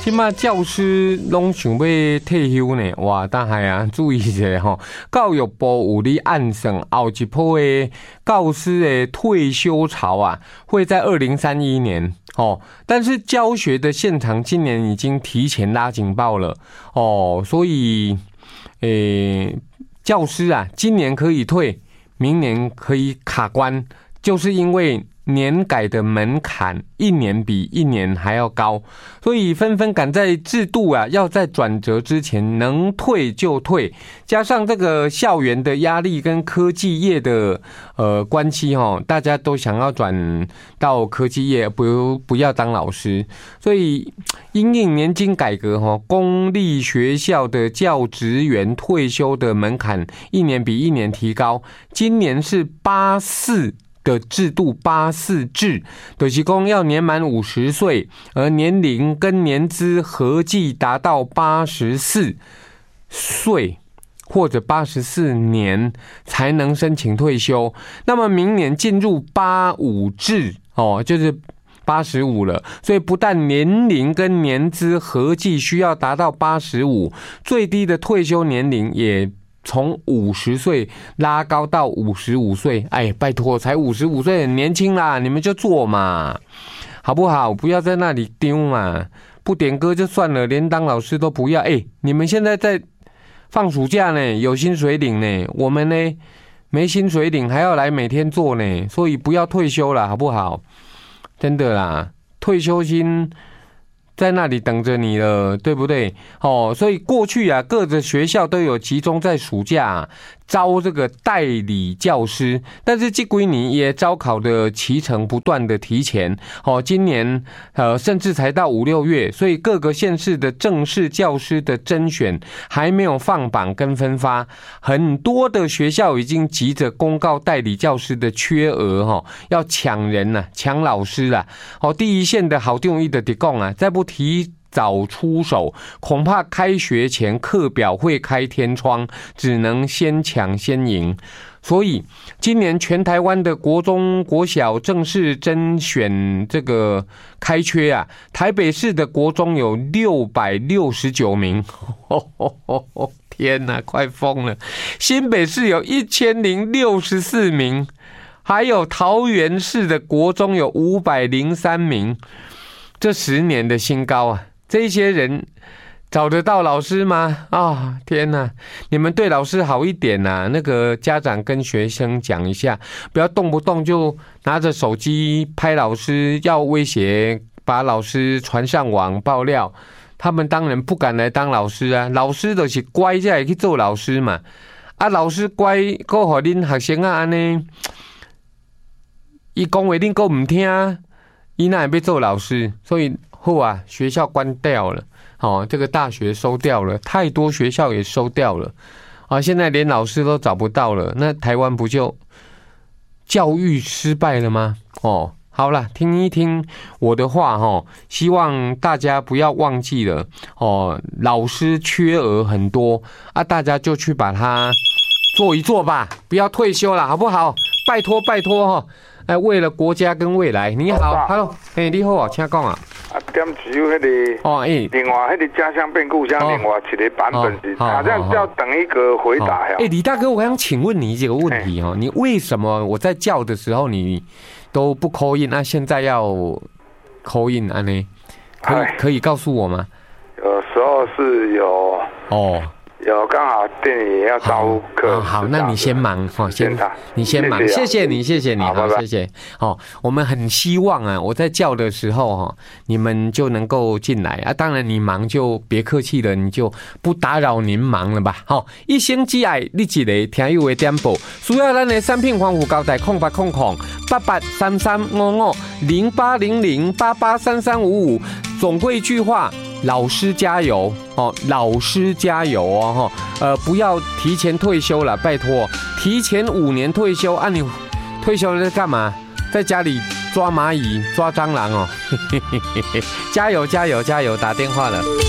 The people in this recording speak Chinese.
即马教师拢想要退休呢，哇！但系啊，注意一下吼，教育部有咧暗算后一波的教师的退休潮啊，会在2031年哦。但是教学的现场今年已经提前拉警报了哦，所以教师啊，今年可以退，明年可以卡关，就是因为年改的门槛一年比一年还要高，所以纷纷赶在制度啊要在转折之前能退就退，加上这个校园的压力跟科技业的关系哈，大家都想要转到科技业，不要当老师，所以因应年金改革哈，公立学校的教职员退休的门槛一年比一年提高，今年是84的制度84制，就是说要年满50岁，而年龄跟年资合计达到84岁或者84年才能申请退休。那么明年进入85制哦，就是85了，所以不但年龄跟年资合计需要达到85，最低的退休年龄也从50岁拉高到55岁，哎，拜托，才55岁很年轻啦，你们就做嘛，好不好？不要在那里丢嘛，不点歌就算了，连当老师都不要。哎，你们现在在放暑假呢，有薪水领呢，我们呢没薪水领，还要来每天做呢，所以不要退休了，好不好？真的啦，退休金在那里等着你了，对不对？哦，所以过去啊，各个学校都有集中在暑假招这个代理教师，但是这几年也招考的期程不断的提前，哦，今年甚至才到5、6月，所以各个县市的正式教师的甄选还没有放榜跟分发，很多的学校已经急着公告代理教师的缺额，要抢人啊，抢老师啊，第一线的好定义的讲啊，再不提早出手，恐怕开学前课表会开天窗，只能先抢先赢。所以今年全台湾的国中国小正式甄选这个开缺啊，台北市的国中有669名，天哪，快疯了！新北市有1064名，还有桃园市的国中有503名，这10年的新高啊！这些人找得到老师吗？啊，天哪！你们对老师好一点啊，那个家长跟学生讲一下，不要动不动就拿着手机拍老师，要威胁把老师传上网爆料。他们当然不敢来当老师啊，老师就是乖才会去做老师嘛。啊，老师乖，够互恁学生啊安尼，伊讲话恁够唔听，伊哪会要做老师？所以后啊，学校关掉了，这个大学收掉了，太多学校也收掉了啊！现在连老师都找不到了，那台湾不就教育失败了吗？好啦，听一听我的话希望大家不要忘记了老师缺额很多啊，大家就去把它做一做吧，不要退休了，好不好？拜托拜托为了国家跟未来。你好 ，Hello， 你好啊，请讲啊。 点只有那个另外那个家乡变故乡，另外一个版本是，好像要等一个回答呀。 李大哥，我想请问你这个问题你为什么我在叫的时候你都不call in，现在要call in呢？可以告诉我吗？ 有时候是有有刚好店里要招客， 好，那你先忙你先忙，谢谢你，谢谢你，好，谢谢。我们很希望啊，我在叫的时候你们就能够进来啊。当然你忙就别客气了，你就不打扰您忙了吧。一心只爱你一个听友的点播，需要咱的产品防护胶带0800-883355-0800-883355。总归一句话。老师加油老师加油不要提前退休了，拜托，提前5年退休你退休了在干嘛？在家里抓蚂蚁、抓蟑螂加油加油加油！打电话了。